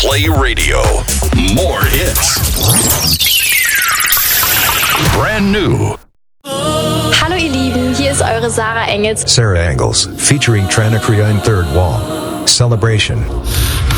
Play Radio. More hits. Brand new. Hallo ihr Lieben, hier ist eure Sarah Engels. Sarah Engels, featuring Tranakria in Third Wall. Celebration.